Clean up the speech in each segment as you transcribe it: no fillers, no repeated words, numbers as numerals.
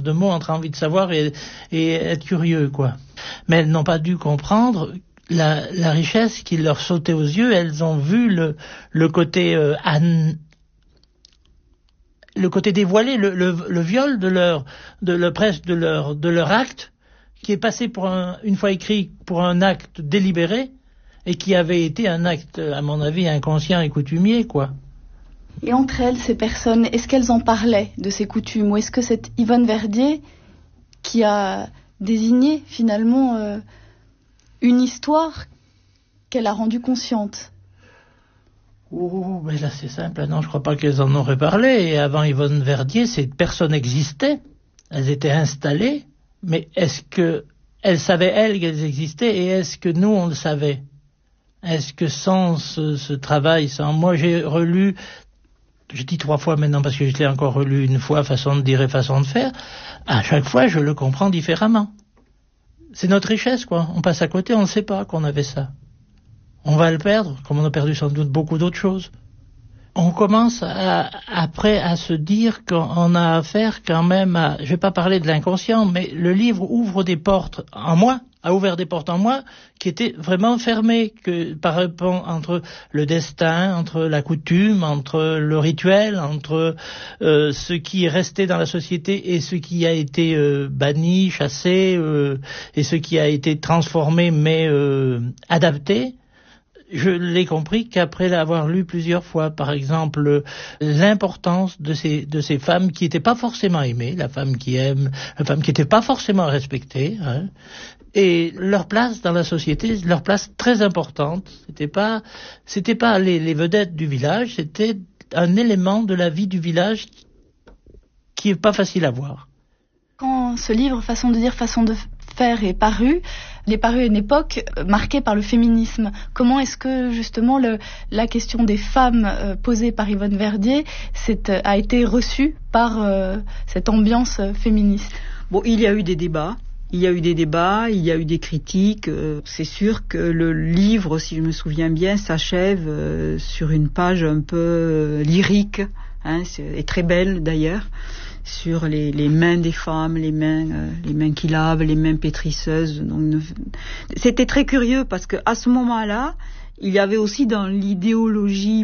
de mots entre envie de savoir et être curieux, quoi. Mais elles n'ont pas dû comprendre la richesse qui leur sautait aux yeux. Elles ont vu le côté le côté dévoilé, le viol de leur acte, qui est passé une fois écrit pour un acte délibéré, et qui avait été un acte, à mon avis, inconscient et coutumier, quoi. Et entre elles, ces personnes, est-ce qu'elles en parlaient de ces coutumes, ou est-ce que c'est Yvonne Verdier qui a désigné finalement une histoire qu'elle a rendue consciente? Oh, mais là c'est simple, non, je crois pas qu'elles en auraient parlé. Et avant Yvonne Verdier, ces personnes existaient, elles étaient installées, mais est-ce que elles savaient, elles, qu'elles existaient, et est-ce que nous, on le savait? Est-ce que sans ce travail, moi j'ai relu, je dis 3 fois maintenant parce que je l'ai encore relu une fois, façon de dire et façon de faire, à chaque fois je le comprends différemment. C'est notre richesse, quoi. On passe à côté, on ne sait pas qu'on avait ça. On va le perdre, comme on a perdu sans doute beaucoup d'autres choses. On commence après à se dire qu'on a affaire quand même à... Je vais pas parler de l'inconscient, mais le livre ouvre des portes en moi, a ouvert des portes en moi qui étaient vraiment fermées, entre le destin, entre la coutume, entre le rituel, entre ce qui est resté dans la société et ce qui a été banni, chassé, et ce qui a été transformé mais adapté. Je l'ai compris qu'après l'avoir lu plusieurs fois, par exemple, l'importance de ces femmes qui n'étaient pas forcément aimées, la femme qui aime, la femme qui n'était pas forcément respectée, hein, et leur place dans la société, leur place très importante. C'était pas les vedettes du village, c'était un élément de la vie du village qui est pas facile à voir. Quand ce livre, façon de dire, façon de faire, est paru, il est paru à une époque marquée par le féminisme. Comment est-ce que justement la question des femmes posée par Yvonne Verdier a été reçue par cette ambiance féministe? Bon, il y a eu des débats. Il y a eu des critiques. C'est sûr que le livre, si je me souviens bien, s'achève sur une page un peu lyrique, hein, et très belle d'ailleurs, sur les mains des femmes, les mains qui lavent, les mains pétrisseuses. Donc, c'était très curieux parce que à ce moment-là, il y avait aussi dans l'idéologie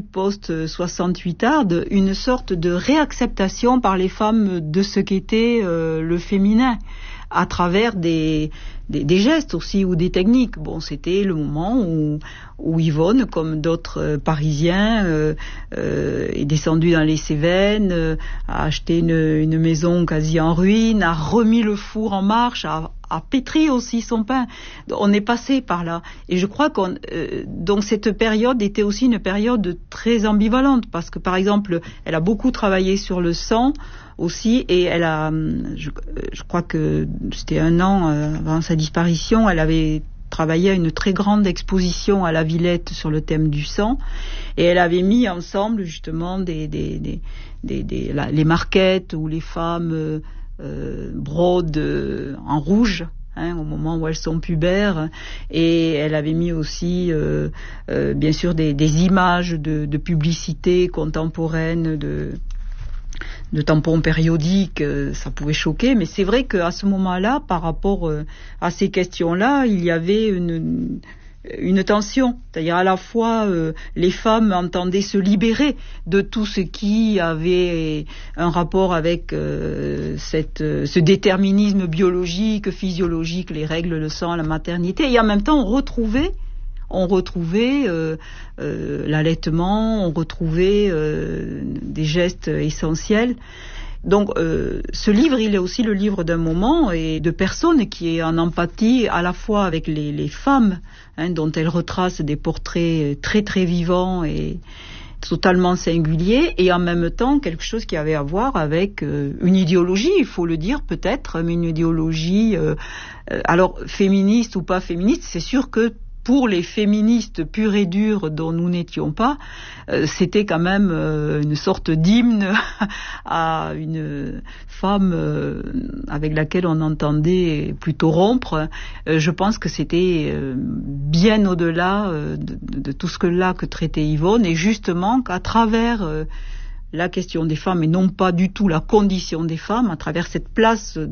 post-68 une sorte de réacceptation par les femmes de ce qu'était le féminin, à travers des gestes aussi ou des techniques. Bon, c'était le moment où Yvonne, comme d'autres Parisiens, est descendue dans les Cévennes, a acheté une maison quasi en ruine, a remis le four en marche, a pétri aussi son pain. On est passé par là. Et je crois donc cette période était aussi une période très ambivalente, parce que par exemple, elle a beaucoup travaillé sur le sang aussi, et elle a, je crois que c'était 1 an avant sa disparition, elle avait travaillé à une très grande exposition à la Villette sur le thème du sang, et elle avait mis ensemble justement les marquettes où les femmes brodent en rouge, hein, au moment où elles sont pubères, et elle avait mis aussi bien sûr des images de publicité contemporaine, de tampons périodiques. Ça pouvait choquer, mais c'est vrai qu'à ce moment-là, par rapport à ces questions-là, il y avait une tension. C'est-à-dire à la fois les femmes entendaient se libérer de tout ce qui avait un rapport avec ce déterminisme biologique, physiologique, les règles, le sang, la maternité, et en même temps on retrouvait l'allaitement, on retrouvait des gestes essentiels. Donc ce livre, il est aussi le livre d'un moment et de personnes qui est en empathie à la fois avec les femmes, hein, dont elle retrace des portraits très très vivants et totalement singuliers, et en même temps quelque chose qui avait à voir avec une idéologie, il faut le dire peut-être, mais une idéologie alors féministe ou pas féministe. C'est sûr que pour les féministes pures et dures dont nous n'étions pas, c'était quand même une sorte d'hymne à une femme avec laquelle on entendait plutôt rompre. Je pense que c'était bien au-delà de tout ce que traitait Yvonne, et justement qu'à travers la question des femmes, et non pas du tout la condition des femmes, à travers cette place